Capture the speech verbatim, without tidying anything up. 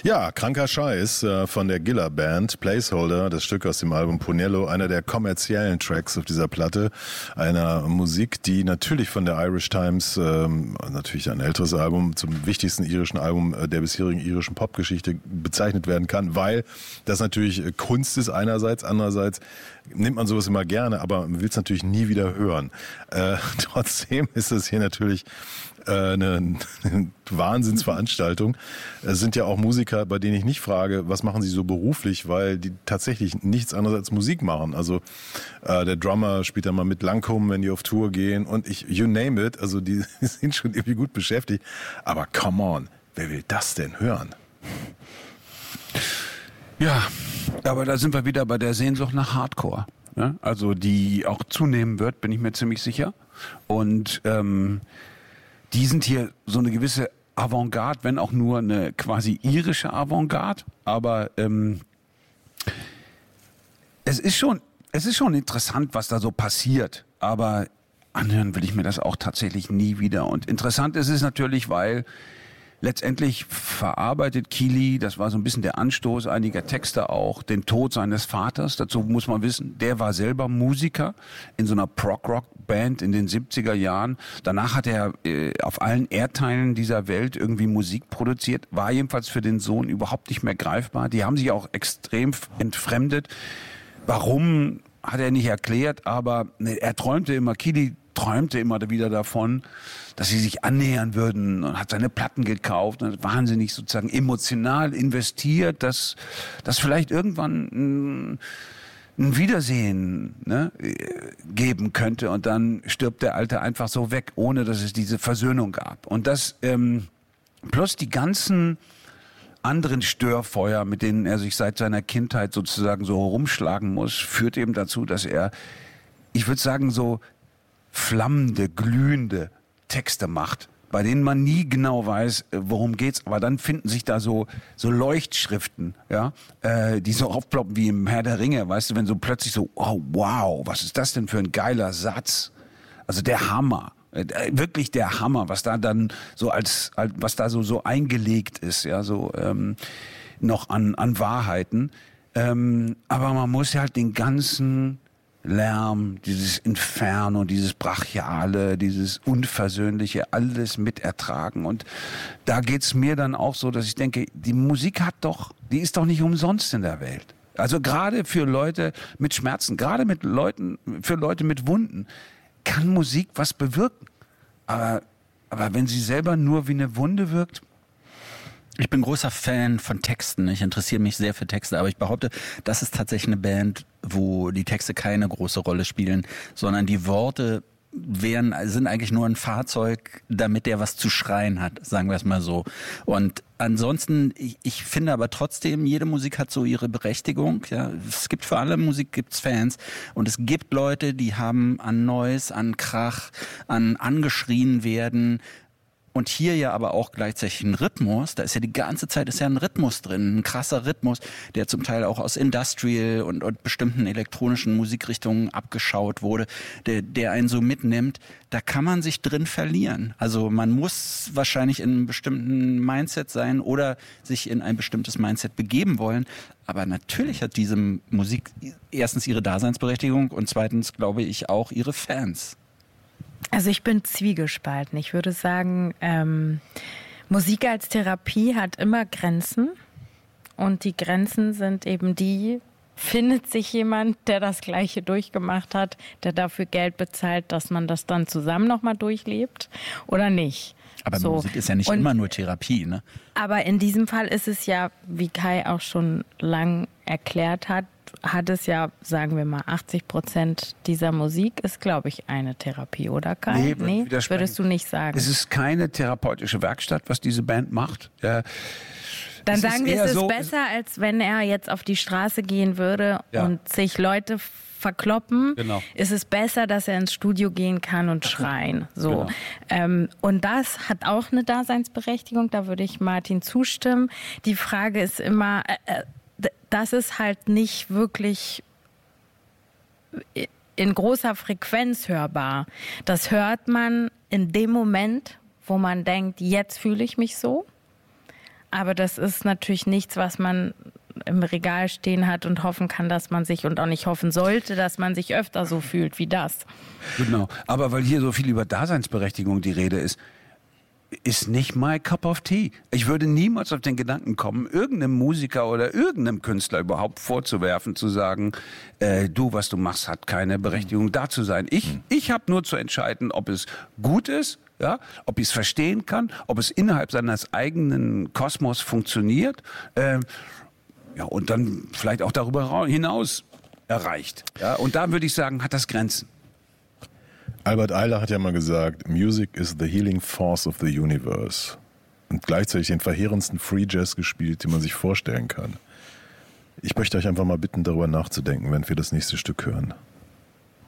Ja, kranker Scheiß äh, von der Gilla Band, Placeholder, das Stück aus dem Album Ponello, einer der kommerziellen Tracks auf dieser Platte, einer Musik, die natürlich von der Irish Times, ähm, natürlich ein älteres Album, zum wichtigsten irischen Album äh, der bisherigen irischen Popgeschichte bezeichnet werden kann, weil das natürlich Kunst ist einerseits, andererseits nimmt man sowas immer gerne, aber man will es natürlich nie wieder hören. Äh, trotzdem ist es hier natürlich eine, eine Wahnsinnsveranstaltung. Es sind ja auch Musiker, bei denen ich nicht frage, was machen sie so beruflich, weil die tatsächlich nichts anderes als Musik machen. Also äh, der Drummer spielt dann mal mit Lancome, wenn die auf Tour gehen und ich, you name it, also die sind schon irgendwie gut beschäftigt. Aber come on, wer will das denn hören? Ja, aber da sind wir wieder bei der Sehnsucht nach Hardcore. Ne? Also die auch zunehmen wird, bin ich mir ziemlich sicher. Und ähm, die sind hier so eine gewisse Avantgarde, wenn auch nur eine quasi irische Avantgarde. Aber ähm, es ist schon, es ist schon interessant, was da so passiert. Aber anhören will ich mir das auch tatsächlich nie wieder. Und interessant ist es natürlich, weil letztendlich verarbeitet Kili, das war so ein bisschen der Anstoß einiger Texte auch, den Tod seines Vaters. Dazu muss man wissen, der war selber Musiker in so einer Prog-Rock-Band in den siebziger Jahren. Danach hat er äh, auf allen Erdteilen dieser Welt irgendwie Musik produziert, war jedenfalls für den Sohn überhaupt nicht mehr greifbar. Die haben sich auch extrem entfremdet. Warum, hat er nicht erklärt, aber ne, er träumte immer, Kili träumte immer wieder davon, dass sie sich annähern würden und hat seine Platten gekauft und hat wahnsinnig sozusagen emotional investiert, dass dass vielleicht irgendwann ein, ein Wiedersehen ne, geben könnte und dann stirbt der Alte einfach so weg, ohne dass es diese Versöhnung gab. Und das ähm, plus die ganzen anderen Störfeuer, mit denen er sich seit seiner Kindheit sozusagen so rumschlagen muss, führt eben dazu, dass er, ich würde sagen, so flammende, glühende Texte macht, bei denen man nie genau weiß, worum geht's, aber dann finden sich da so so Leuchtschriften, ja, äh, die so aufploppen wie im Herr der Ringe, weißt du, wenn so plötzlich so, oh wow, was ist das denn für ein geiler Satz? Also der Hammer, äh, wirklich der Hammer, was da dann so als, als was da so so eingelegt ist, ja, so ähm, noch an an Wahrheiten, ähm, aber man muss ja halt den ganzen Lärm, dieses Inferno, dieses Brachiale, dieses Unversöhnliche, alles mitertragen. Und da geht's mir dann auch so, dass ich denke, die Musik hat doch, die ist doch nicht umsonst in der Welt. Also gerade für Leute mit Schmerzen, gerade mit Leuten, für Leute mit Wunden, kann Musik was bewirken. Aber, aber wenn sie selber nur wie eine Wunde wirkt. Ich bin großer Fan von Texten. Ich interessiere mich sehr für Texte, aber ich behaupte, das ist tatsächlich eine Band, wo die Texte keine große Rolle spielen, sondern die Worte wären, sind eigentlich nur ein Fahrzeug, damit der was zu schreien hat, sagen wir es mal so. Und ansonsten, ich, ich finde aber trotzdem, jede Musik hat so ihre Berechtigung. Ja, es gibt für alle Musik gibt's Fans und es gibt Leute, die haben an Noise, an Krach, an angeschrien werden. Und hier ja aber auch gleichzeitig ein Rhythmus, da ist ja die ganze Zeit ist ja ein Rhythmus drin, ein krasser Rhythmus, der zum Teil auch aus Industrial und, und bestimmten elektronischen Musikrichtungen abgeschaut wurde, der, der einen so mitnimmt, da kann man sich drin verlieren. Also man muss wahrscheinlich in einem bestimmten Mindset sein oder sich in ein bestimmtes Mindset begeben wollen. Aber natürlich hat diese Musik erstens ihre Daseinsberechtigung und zweitens, glaube ich, auch ihre Fans. Also ich bin zwiegespalten. Ich würde sagen, ähm, Musik als Therapie hat immer Grenzen. Und die Grenzen sind eben die, findet sich jemand, der das Gleiche durchgemacht hat, der dafür Geld bezahlt, dass man das dann zusammen nochmal durchlebt oder nicht. Aber so. Musik ist ja nicht und, immer nur Therapie, ne? Aber in diesem Fall ist es ja, wie Kai auch schon lang erklärt hat, hat es ja, sagen wir mal, achtzig Prozent dieser Musik ist, glaube ich, eine Therapie, oder Kai? Nee, nee würdest du nicht sagen. Es ist keine therapeutische Werkstatt, was diese Band macht. Ja. Dann es sagen wir, es ist so, besser, als wenn er jetzt auf die Straße gehen würde ja. und sich Leute verkloppen. Genau. Ist es besser, dass er ins Studio gehen kann und schreien. So. Genau. Ähm, und das hat auch eine Daseinsberechtigung, da würde ich Martin zustimmen. Die Frage ist immer, äh, das ist halt nicht wirklich in großer Frequenz hörbar. Das hört man in dem Moment, wo man denkt, jetzt fühle ich mich so. Aber das ist natürlich nichts, was man im Regal stehen hat und hoffen kann, dass man sich, und auch nicht hoffen sollte, dass man sich öfter so fühlt wie das. Genau, aber weil hier so viel über Daseinsberechtigung die Rede ist, ist nicht my cup of tea. Ich würde niemals auf den Gedanken kommen, irgendeinem Musiker oder irgendeinem Künstler überhaupt vorzuwerfen, zu sagen, äh, du, was du machst, hat keine Berechtigung, da zu sein. Ich, ich habe nur zu entscheiden, ob es gut ist, ja, ob ich es verstehen kann, ob es innerhalb seines eigenen Kosmos funktioniert, äh, ja, und dann vielleicht auch darüber hinaus erreicht. Ja, und da würde ich sagen, hat das Grenzen. Albert Ayler hat ja mal gesagt, Music is the healing force of the universe. Und gleichzeitig den verheerendsten Free Jazz gespielt, den man sich vorstellen kann. Ich möchte euch einfach mal bitten, darüber nachzudenken, wenn wir das nächste Stück hören.